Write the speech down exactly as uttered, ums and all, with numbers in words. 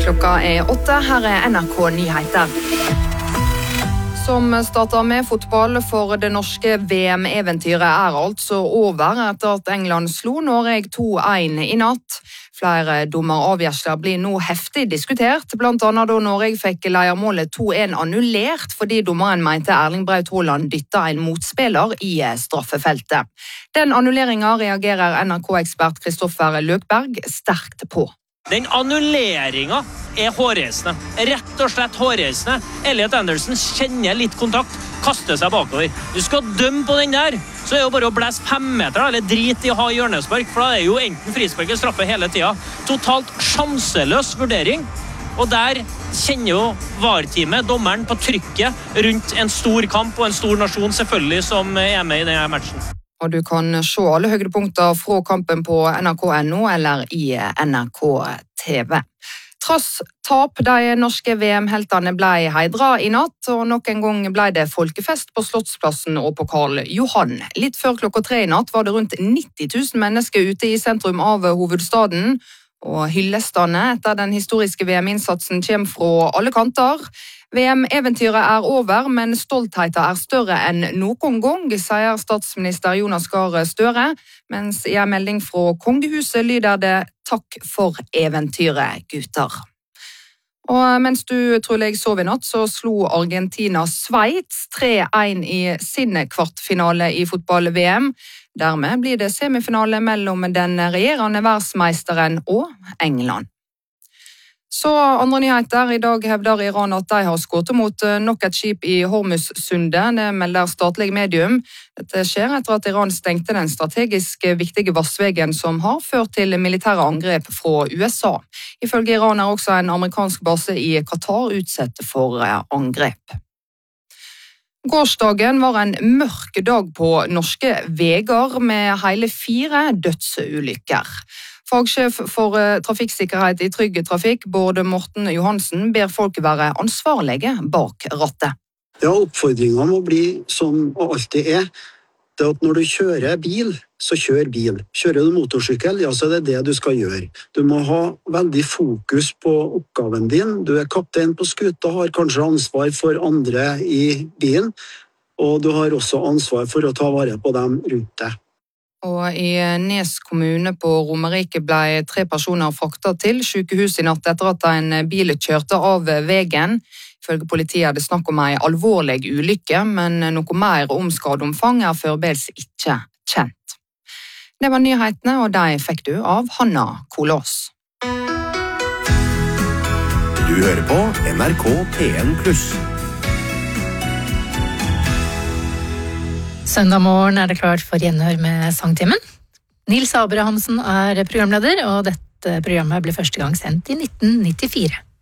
Klokka er åtte, her er N R K Nyheter. Som starter med fotball for det norske V M-eventyret er altså over etter at England slo Norge to én i natt. Flere dommeravgjørelser blir nå heftig diskutert, blant annet da Norge fikk leiermålet to én annullert fordi dommeren mente Erling Braut Haaland dyttet en motspiller i straffefeltet. Den annulleringen reagerer N R K-ekspert Kristoffer Løkberg sterkt på. Den annulleringen er hårreisende. Rett og slett hårreisende. Elliot Anderson kjenner litt kontakt, kaster seg bakover. Du skal dømme på den der, så er det jo bare å blæse fem meter, eller drit i å ha hjørnespark, for da er jo enten frispark eller straffe hele tiden. Totalt sjanseløs vurdering. Og der kjenner jo V A R-teamet, dommeren, på trykket rundt en stor kamp og en stor nasjon selvfølgelig som er med i denne matchen. Og du kan se alle høydepunkter fra kampen på N R K punktum N O eller i N R K T V. Trass tap, de norske V M-heltene ble heidret i natt, og nok en gang ble det folkefest på Slottsplassen og på Karl Johan. Litt før klokka tre i natt var det rundt nitti tusen mennesker ute i sentrum av hovedstaden, og hyllestene etter den historiske V M-innsatsen kommer fra alle kanter. V M-eventyret er over, men stoltheten er større enn noen gang, sier statsminister Jonas Gahr Støre, mens i en melding fra kongehuset lyder det «Takk for eventyret, gutter». Og mens du trolig sov i natt, så slo Argentina Sveits tre én i sin kvartfinale i fotball-V M. Dermed blir det semifinale mellom den regjerende verdensmeisteren og England. Så andre nyheter. I dag hevder Iran at de har skutt mot nok et skip i Hormuzsundet, det melder statlig medium. Dette skjer etter at Iran stengte den strategisk viktige vassvegen som har ført til militære angrep fra U S A. Ifølge Iran er også en amerikansk base i Qatar utsatt for angrep. Gårsdagen var en mørk dag på norske veier med hele fire dødsulykker. Fagsjef for trafikksikkerhet i Trygg Trafikk, Bård Morten Johansen, ber folk være ansvarlige bak rattet. Ja, oppfordringen må bli som alltid er. Det at når du kjører bil, så kjør bil. Kjører du motorsykkel, ja, så er det det du skal gjøre. Du må ha veldig fokus på oppgaven din. Du er kaptein på skuta, har kanskje ansvar for andre i bilen, og du har også ansvar for å ta vare på dem rundt deg. Og i Nes kommune på Romerike ble tre personer fraktet til sykehus i natt etter at en bil kjørte av veien. Ifølge politiet er det snakk om en alvorlig ulykke, men noe mer om skadeomfang er foreløpig ikke kjent. Det var nyhetene, og de fikk du av Hanna Kolås. Du hører på N R K P N pluss. Søndag morgen er det klart for gjenhør med Sangtimen. Nils Abrahamsen er programleder, og dette programmet ble første gang sendt i nitten nittifire.